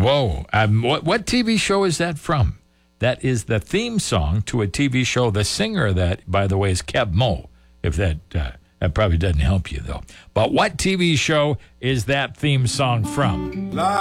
Whoa. What TV show is that from? That is the theme song to a TV show. The singer of that, by the way, is Kev Mo. If that probably doesn't help you, though. But what TV show is that theme song from?